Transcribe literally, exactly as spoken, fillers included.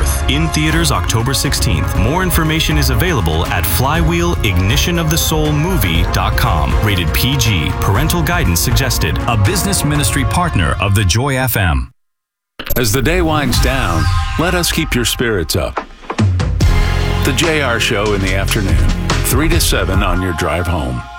fourth. In theaters October sixteenth. More information is available at flywheel ignition of the soul movie dot com. Rated P G. Parental guidance suggested. A business ministry partner of the Joy F M. As the day winds down, let us keep your spirits up. The J R Show in the afternoon, three to seven on your drive home.